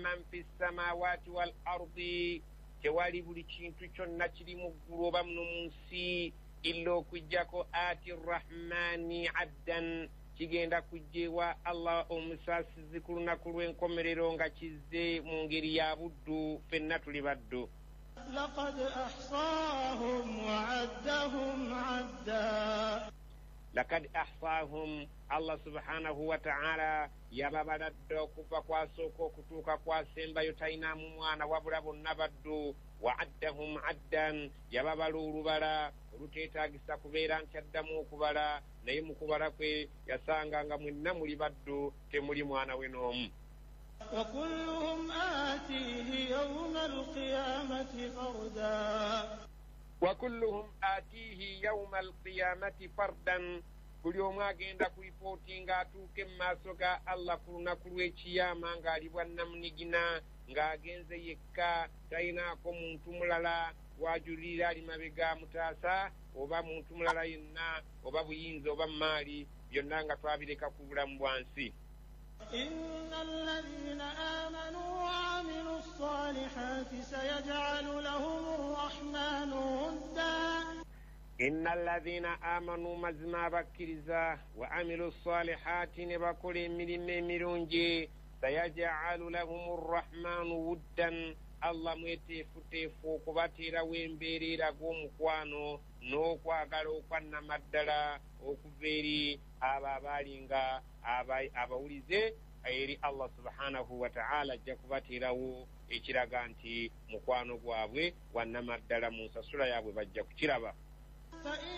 man fis samawati wal ardi tewali buli kintu kyonna kiri mu ggulu oba muno mu nsi illa okujjako ati rrahmani addan kigenda kujjewa Allah omusaasizi ku lunaku lw'enkomerero nga kizze mu ngeri ya buddu fenna tuli baddu. لقد أحصاهم وعدهم عدا لقد أحصاهم الله سبحانه وتعالى yababaladde okuva kwasooka okutuuka kwasembayo talinamu mwana wabula bonna baddu. wa addahum addan yababala olubala oluteetaagisa kubeera nti addamu okubala naye mu kubala kwe yasanga nga mwenna muli baddu temuli mwana we n'omu. وكلهم آتيه يوم القيامة فردا وكلهم آتيه يوم القيامة فردا buli omu agenda kuripootinga atuuke mu maaso ga Allah ku lunaku lw'ekiyama ng'ali bwannamunigina ng'agenze yekka talinaako muntu mulala wajulirira ali mabega mutaasa oba muntu mulala yenna oba buyinza oba maali byonna nga twabireka ku bulamu bwansi. إن الذين آمنوا وعملوا الصالحات سيجعل لهم الرحمن ودا. إن الذين آمنوا مزما بكرزا وعملوا الصالحات نبكل من مرونجي سيجعل لهم الرحمن ودا. Allah mweteefuteefu okubateera w'embeerera gw'omukwano n'okwagala okwannamaddala okuva eri abo abaalinga abawulize eri Allah subhanahu wa ta'ala ajja kubateerawo ekiraga nti mukwano gwabwe wannamaddala mu nsasula yaabwe bajja kukiraba. فإن